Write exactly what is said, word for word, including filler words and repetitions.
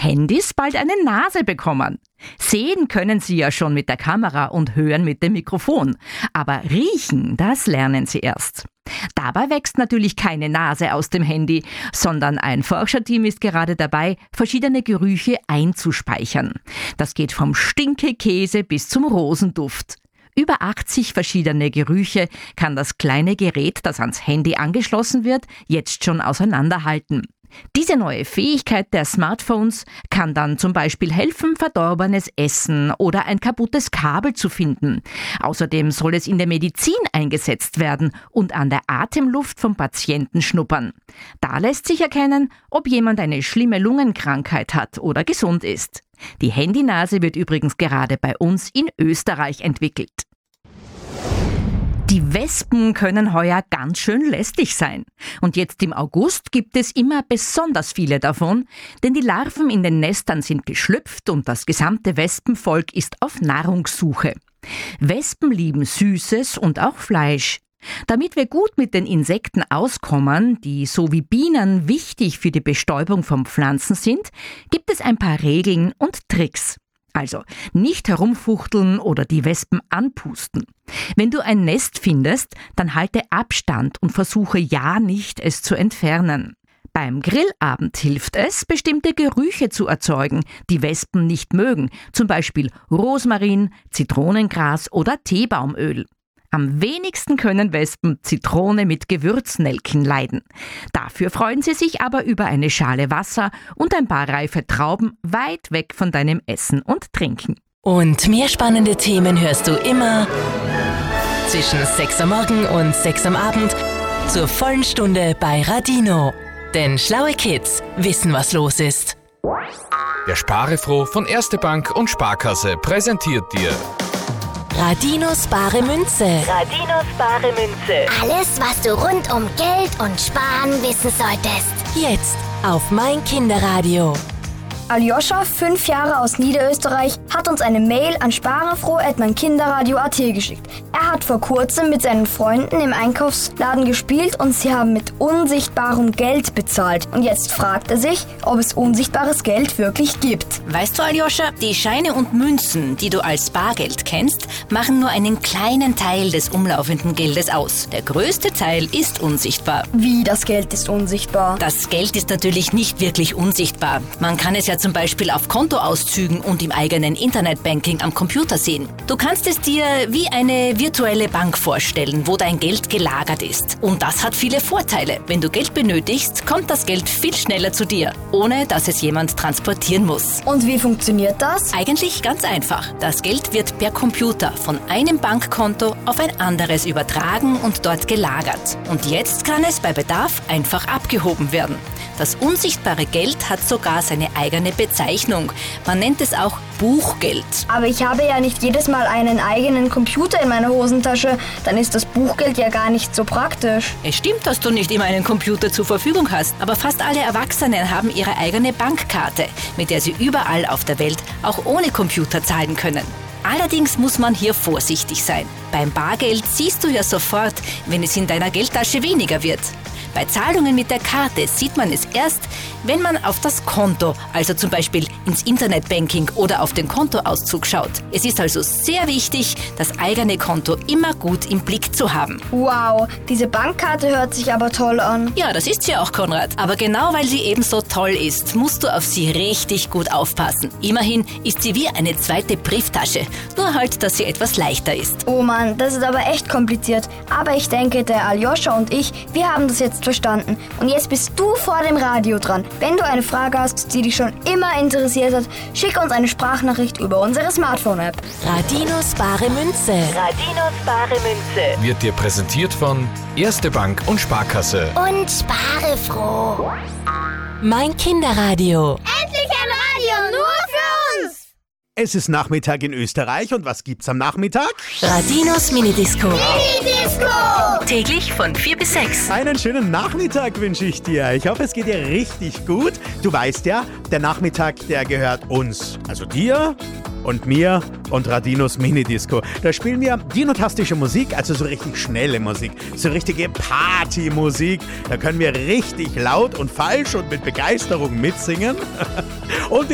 Handys bald eine Nase bekommen. Sehen können sie ja schon mit der Kamera und hören mit dem Mikrofon. Aber riechen, das lernen sie erst. Dabei wächst natürlich keine Nase aus dem Handy, sondern ein Forscherteam ist gerade dabei, verschiedene Gerüche einzuspeichern. Das geht vom Stinkekäse bis zum Rosenduft. Über achtzig verschiedene Gerüche kann das kleine Gerät, das ans Handy angeschlossen wird, jetzt schon auseinanderhalten. Diese neue Fähigkeit der Smartphones kann dann zum Beispiel helfen, verdorbenes Essen oder ein kaputtes Kabel zu finden. Außerdem soll es in der Medizin eingesetzt werden und an der Atemluft vom Patienten schnuppern. Da lässt sich erkennen, ob jemand eine schlimme Lungenkrankheit hat oder gesund ist. Die Handynase wird übrigens gerade bei uns in Österreich entwickelt. Die Wespen können heuer ganz schön lästig sein. Und jetzt im August gibt es immer besonders viele davon, denn die Larven in den Nestern sind geschlüpft und das gesamte Wespenvolk ist auf Nahrungssuche. Wespen lieben Süßes und auch Fleisch. Damit wir gut mit den Insekten auskommen, die so wie Bienen wichtig für die Bestäubung von Pflanzen sind, gibt es ein paar Regeln und Tricks. Also nicht herumfuchteln oder die Wespen anpusten. Wenn du ein Nest findest, dann halte Abstand und versuche ja nicht, es zu entfernen. Beim Grillabend hilft es, bestimmte Gerüche zu erzeugen, die Wespen nicht mögen, zum Beispiel Rosmarin, Zitronengras oder Teebaumöl. Am wenigsten können Wespen Zitrone mit Gewürznelken leiden. Dafür freuen sie sich aber über eine Schale Wasser und ein paar reife Trauben weit weg von deinem Essen und Trinken. Und mehr spannende Themen hörst du immer zwischen sechs am Morgen und sechs am Abend zur vollen Stunde bei Radino. Denn schlaue Kids wissen, was los ist. Der Sparefroh von Erste Bank und Sparkasse präsentiert dir Radinos bare Münze. Radinos bare Münze. Alles, was du rund um Geld und Sparen wissen solltest. Jetzt auf mein Kinderradio. Aljoscha, fünf Jahre aus Niederösterreich, hat uns eine Mail an sparefroh at mein kinderradio punkt at geschickt. Er hat vor kurzem mit seinen Freunden im Einkaufsladen gespielt und sie haben mit unsichtbarem Geld bezahlt. Und jetzt fragt er sich, ob es unsichtbares Geld wirklich gibt. Weißt du, Aljoscha, die Scheine und Münzen, die du als Bargeld kennst, machen nur einen kleinen Teil des umlaufenden Geldes aus. Der größte Teil ist unsichtbar. Wie, das Geld ist unsichtbar? Das Geld ist natürlich nicht wirklich unsichtbar. Man kann es ja zum Beispiel auf Kontoauszügen und im eigenen Internetbanking am Computer sehen. Du kannst es dir wie eine virtuelle Bank vorstellen, wo dein Geld gelagert ist. Und das hat viele Vorteile. Wenn du Geld benötigst, kommt das Geld viel schneller zu dir, ohne dass es jemand transportieren muss. Und wie funktioniert das? Eigentlich ganz einfach. Das Geld wird per Computer von einem Bankkonto auf ein anderes übertragen und dort gelagert. Und jetzt kann es bei Bedarf einfach abgehoben werden. Das unsichtbare Geld hat sogar seine eigene Bezeichnung. Man nennt es auch Buchgeld. Aber ich habe ja nicht jedes Mal einen eigenen Computer in meiner Hosentasche. Dann ist das Buchgeld ja gar nicht so praktisch. Es stimmt, dass du nicht immer einen Computer zur Verfügung hast. Aber fast alle Erwachsenen haben ihre eigene Bankkarte, mit der sie überall auf der Welt auch ohne Computer zahlen können. Allerdings muss man hier vorsichtig sein. Beim Bargeld siehst du ja sofort, wenn es in deiner Geldtasche weniger wird. Bei Zahlungen mit der Karte sieht man es erst, wenn man auf das Konto, also zum Beispiel ins Internetbanking oder auf den Kontoauszug schaut. Es ist also sehr wichtig, das eigene Konto immer gut im Blick zu haben. Wow, diese Bankkarte hört sich aber toll an. Ja, das ist sie auch, Konrad. Aber genau weil sie eben so toll ist, musst du auf sie richtig gut aufpassen. Immerhin ist sie wie eine zweite Brieftasche, nur halt, dass sie etwas leichter ist. Oh Mann, das ist aber echt kompliziert. Aber ich denke, der Aljoscha und ich, wir haben das jetzt verstanden. Und jetzt bist du vor dem Radio dran. Wenn du eine Frage hast, die dich schon immer interessiert hat, schick uns eine Sprachnachricht über unsere Smartphone-App. Radinos bare Münze. Radinos bare Münze. wird dir präsentiert von Erste Bank und Sparkasse. Und sparefroh. Mein Kinderradio. Endlich ein Radio nur für uns. Es ist Nachmittag in Österreich und was gibt's am Nachmittag? Radinos Minidisco. Disco. Täglich von vier bis sechs. Einen schönen Nachmittag wünsche ich dir. Ich hoffe, es geht dir richtig gut. Du weißt ja, der Nachmittag, der gehört uns. Also dir und mir und Radinos Minidisco. Da spielen wir dinotastische Musik, also so richtig schnelle Musik. So richtige Partymusik. Da können wir richtig laut und falsch und mit Begeisterung mitsingen. Und